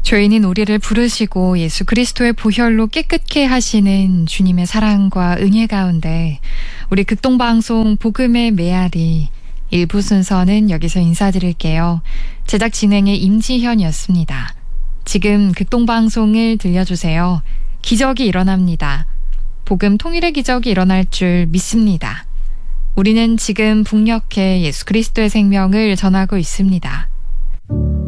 죄인인 우리를 부르시고 예수 그리스도의 보혈로 깨끗게 하시는 주님의 사랑과 은혜 가운데 우리 극동방송 복음의 메아리 1부 순서는 여기서 인사드릴게요. 제작 진행의 임지현이었습니다. 지금 극동방송을 들려주세요. 기적이 일어납니다. 복음 통일의 기적이 일어날 줄 믿습니다. 우리는 지금 북녘에 예수 그리스도의 생명을 전하고 있습니다.